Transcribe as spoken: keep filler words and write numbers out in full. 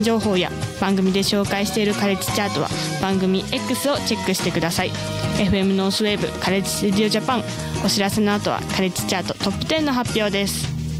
情報や番組で紹介しているカレッジチャートは番組 X をチェックしてください。 エフエム ノースウェーブカレッジレディオジャパン。お知らせの後はカレッジチャートトップじゅうの発表です。